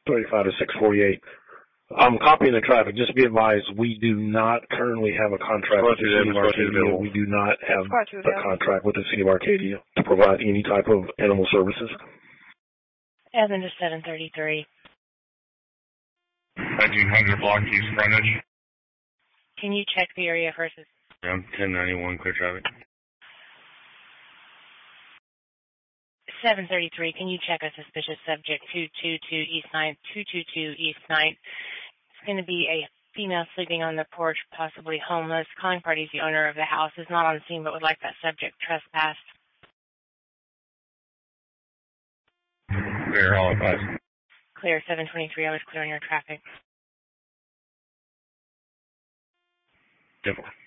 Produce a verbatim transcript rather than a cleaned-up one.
thirty-five to six forty-eight. I'm copying the traffic. Just be advised, we do not currently have a contract with the City of Arcadia. We do not have a contract with the City of Arcadia to provide any type of animal services. Evan to seven thirty-three. nineteen hundred block east frontage. Can you check the area first? Yeah, ten ninety-one, clear traffic. seven thirty-three, can you check a suspicious subject two two two East ninth, two two two East ninth? It's going to be a female sleeping on the porch, possibly homeless. Calling parties, the owner of the house is not on scene but would like that subject trespassed. Clear, all advised. Clear, seven twenty-three, I was clearing your traffic. Different.